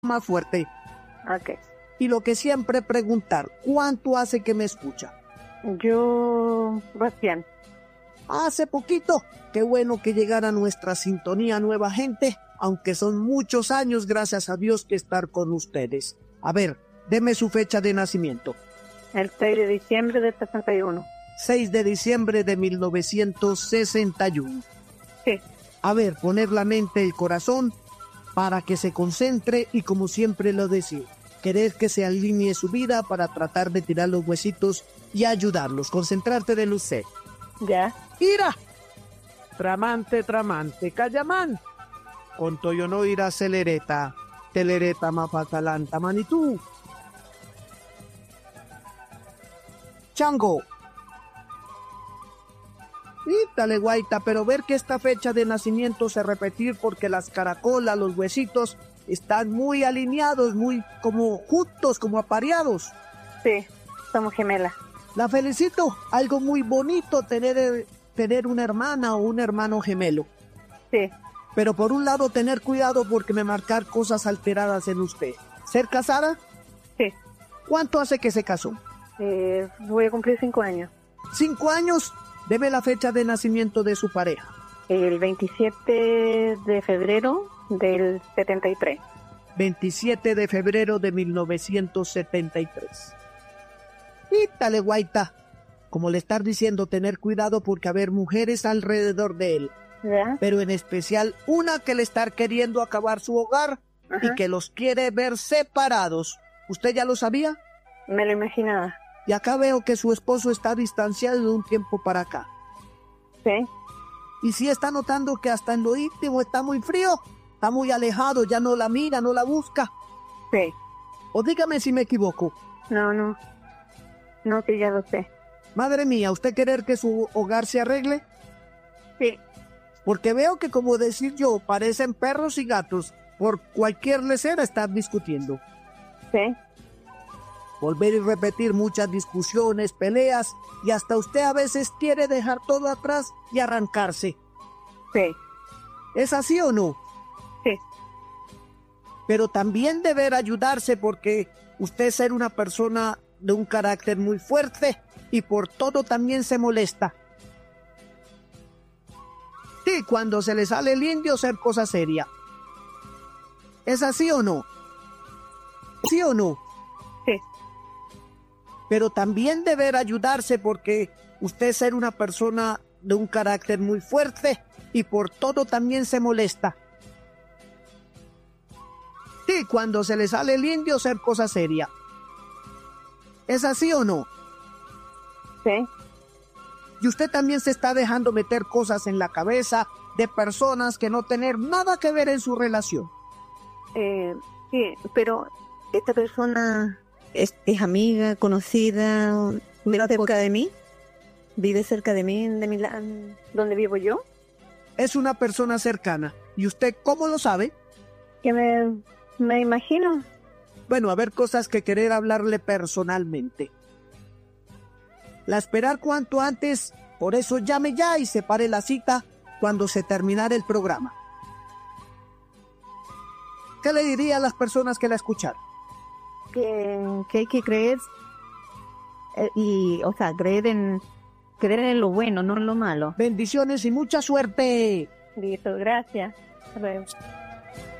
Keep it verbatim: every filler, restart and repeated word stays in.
más fuerte. Ok. Y lo que siempre preguntar, ¿cuánto hace que me escucha? Yo, Bastián. Hace poquito. Qué bueno que llegara a nuestra sintonía nueva gente, aunque son muchos años, gracias a Dios, que estar con ustedes. A ver, deme su fecha de nacimiento. El seis de diciembre del sesenta y uno. seis de diciembre de mil novecientos sesenta y uno. Sí. A ver, poner la mente y el corazón para que se concentre y, como siempre lo decía, querer que se alinee su vida para tratar de tirar los huesitos y ayudarlos. Concentrarte de usted. Ya. ¡Ira! Tramante, tramante, callamán. Con toyo no irá celereta, telereta mapatalanta manitú. Chango. Ítale, guaita, pero ver que esta fecha de nacimiento se repetir porque las caracolas, los huesitos están muy alineados, muy como juntos, como apareados. Sí, somos gemelas. La felicito, algo muy bonito tener, tener una hermana o un hermano gemelo. Sí. Pero por un lado tener cuidado porque me marcar cosas alteradas en usted. ¿Ser casada? Sí. ¿Cuánto hace que se casó? Eh, voy a cumplir cinco años. ¿Cinco años? Debe la fecha de nacimiento de su pareja. El veintisiete de febrero del setenta y tres. veintisiete de febrero de mil novecientos setenta y tres. Ítale, guaita. Como le estar diciendo, tener cuidado porque haber mujeres alrededor de él. ¿Ya? Pero en especial una que le está queriendo acabar su hogar. Ajá. Y que los quiere ver separados. ¿Usted ya lo sabía? Me lo imaginaba. Y acá veo que su esposo está distanciado de un tiempo para acá. Sí. Y sí está notando que hasta en lo íntimo está muy frío. Está muy alejado, ya no la mira, no la busca. Sí. O dígame si me equivoco. No, no. No, que ya lo sé. Madre mía, ¿usted querer que su hogar se arregle? Sí. Porque veo que, como decir yo, parecen perros y gatos. Por cualquier lesera están discutiendo. Sí. Volver y repetir muchas discusiones, peleas, y hasta usted a veces quiere dejar todo atrás y arrancarse. Sí. ¿Es así o no? Sí. Pero también deber ayudarse porque usted ser una persona de un carácter muy fuerte y por todo también se molesta. Sí, cuando se le sale el indio ser cosa seria. ¿Es así o no? ¿Sí o no? Sí. Pero también deber ayudarse porque usted ser una persona de un carácter muy fuerte y por todo también se molesta. Sí, cuando se le sale el indio ser cosa seria. ¿Es así o no? Sí. Y usted también se está dejando meter cosas en la cabeza de personas que no tienen nada que ver en su relación. Eh, sí, pero esta persona es, es amiga, conocida, vive cerca de mí, vive cerca de mí, de Milán, donde vivo yo. Es una persona cercana. ¿Y usted cómo lo sabe? Que me, me imagino. Bueno, a ver, cosas que querer hablarle personalmente. La esperar cuanto antes, por eso llame ya y separe la cita cuando se terminara el programa. ¿Qué le diría a las personas que la escucharon? Que, que hay que creer, eh, y, o sea, creer en, creer en lo bueno, no en lo malo. Bendiciones y mucha suerte. Listo, gracias. Hasta luego.